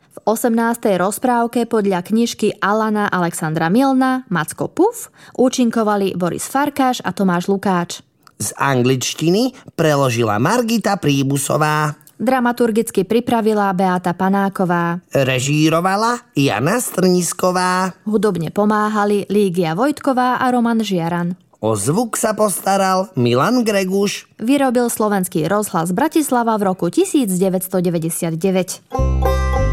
V 18. rozprávke podľa knižky Alana Alexandra Milna Macko Puf účinkovali Boris Farkáš a Tomáš Lukáč. Z angličtiny preložila Margita Príbusová. Dramaturgicky pripravila Beata Panáková. Režírovala Jana Strnisková. Hudobne pomáhali Lígia Vojtková a Roman Žiaran. O zvuk sa postaral Milan Greguš. Vyrobil Slovenský rozhlas Bratislava v roku 1999.